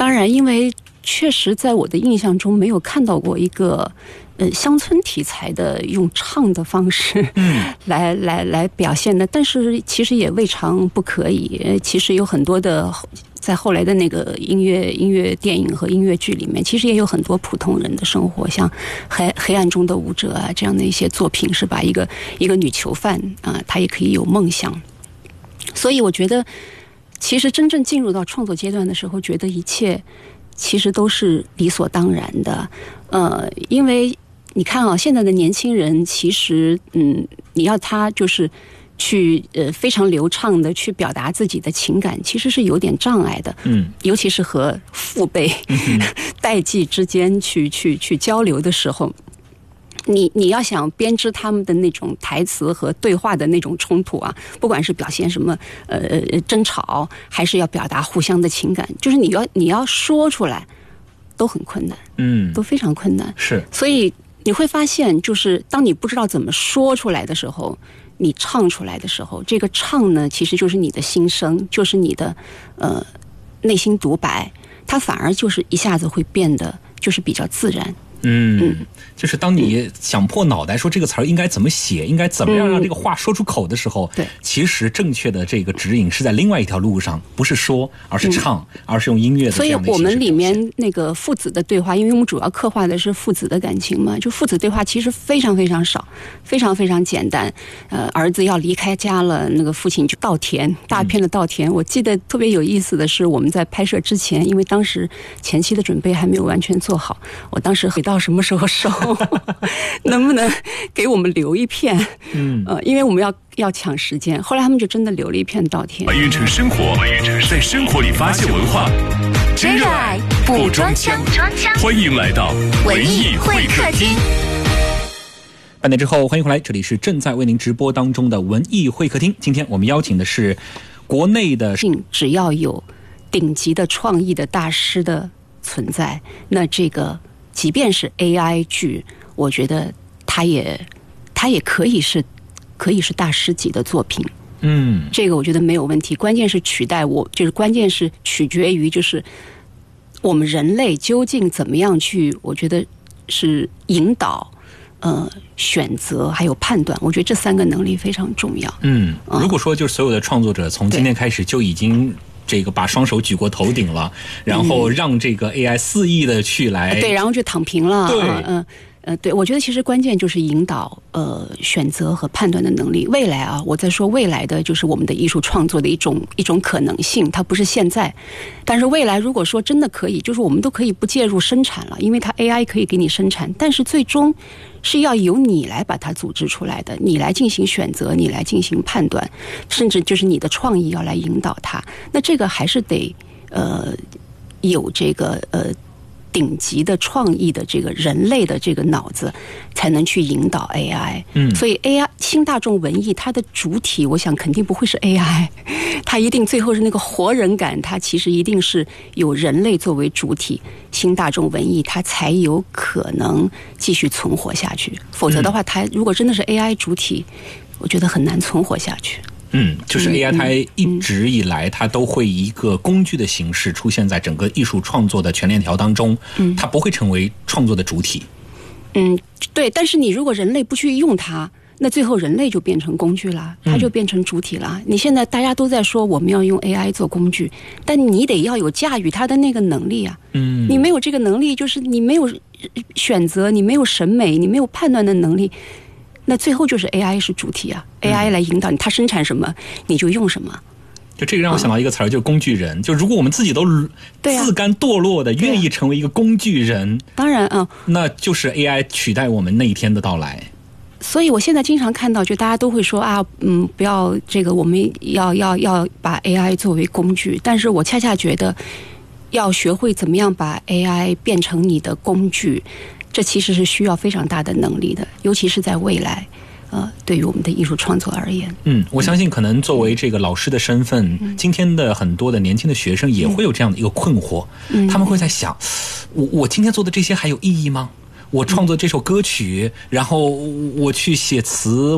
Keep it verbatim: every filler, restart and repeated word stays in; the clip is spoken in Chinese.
当然，因为确实在我的印象中没有看到过一个呃乡村题材的用唱的方式嗯来来来表现的，但是其实也未尝不可以。其实有很多的在后来的那个音乐音乐电影和音乐剧里面，其实也有很多普通人的生活，像黑黑暗中的舞者啊这样的一些作品，是吧？一个一个女囚犯啊，她也可以有梦想。所以我觉得，其实真正进入到创作阶段的时候，觉得一切其实都是理所当然的。呃，因为你看啊，现在的年轻人其实，嗯，你要他就是去呃非常流畅的去表达自己的情感，其实是有点障碍的。 嗯， 尤其是和父辈、嗯、代际之间去去去交流的时候。你你要想编织他们的那种台词和对话的那种冲突啊，不管是表现什么呃争吵，还是要表达互相的情感，就是你要你要说出来，都很困难， 嗯， 都非常困难。 是， 所以你会发现，就是当你不知道怎么说出来的时候，你唱出来的时候，这个唱呢，其实就是你的心声，就是你的呃内心独白，它反而就是一下子会变得就是比较自然。 嗯，就是当你想破脑袋说这个词儿应该怎么写，应该怎么样让这个话说出口的时候， 对， 其实正确的这个指引是在另外一条路上，不是说，而是唱，而是用音乐的这样的一些。 所以我们里面那个父子的对话，因为我们主要刻画的是父子的感情嘛，就父子对话其实非常非常少，非常非常简单。呃，儿子要离开家了，那个父亲就稻田，大片的稻田。嗯、我记得特别有意思的是，我们在拍摄之前，因为当时前期的准备还没有完全做好，我当时回到。到什么时候收？能不能给我们留一片？嗯，呃，因为我们要要抢时间。后来他们就真的留了一片稻田。 还原成生活，在生活里发现文化，真热爱不装腔。欢迎来到文艺会客厅。 半点之后，欢迎回来，这里是正在为您直播当中的文艺会客厅。今天我们邀请的是国内的， 只要有顶级的创意的大师的存在，那这个。即便是 A I 剧，我觉得它也它也可以是可以是大师级的作品。 嗯， 这个我觉得没有问题。关键是取代我，就是关键是取决于就是我们人类究竟怎么样去，我觉得是引导、呃选择还有判断。我觉得这三个能力非常重要。 嗯，如果说就是所有的创作者从今天开始就已经。这个把双手举过头顶了，然后让这个 A I 肆意的去来、 嗯、对，然后就躺平了。 对， 嗯、呃、呃，对，我觉得其实关键就是引导、呃选择和判断的能力。未来啊，我在说未来的就是我们的艺术创作的一种一种可能性，它不是现在。但是未来如果说真的可以，就是我们都可以不介入生产了，因为它 A I 可以给你生产，但是最终是要由你来把它组织出来的，你来进行选择，你来进行判断，甚至就是你的创意要来引导它。那这个还是得呃有这个呃顶级的创意的这个人类的这个脑子，才能去引导 A I。嗯，所以 A I 新大众文艺它的主体，我想肯定不会是 A I， 它一定最后是那个活人感，它其实一定是有人类作为主体。新大众文艺它才有可能继续存活下去，否则的话，它如果真的是 A I 主体，我觉得很难存活下去。 嗯，就是 A I 它一直以来它都会以一个工具的形式出现在整个艺术创作的全链条当中，它不会成为创作的主体。 嗯，对，但是你如果人类不去用它，那最后人类就变成工具了，它就变成主体了。嗯、你现在大家都在说我们要用 A I 做工具，但你得要有驾驭它的那个能力啊。嗯，你没有这个能力，就是你没有选择，你没有审美，你没有判断的能力，那最后就是 A I 是主体啊、嗯、，A I 来引导你，它生产什么你就用什么。 就这个让我想到一个词儿，就是工具人。就如果我们自己都自甘堕落的、啊、愿意成为一个工具人， 当然啊、 嗯，那就是 A I 取代我们那一天的到来。 所以我现在经常看到，就大家都会说啊，嗯，不要这个，我们要要要把 A I 作为工具。但是我恰恰觉得，要学会怎么样把 A I 变成你的工具，这其实是需要非常大的能力的，尤其是在未来。呃，对于我们的艺术创作而言， 嗯，我相信可能作为这个老师的身份，嗯、今天的很多的年轻的学生也会有这样的一个困惑，嗯、他们会在想，我我今天做的这些还有意义吗？我创作这首歌曲，然后我去写词。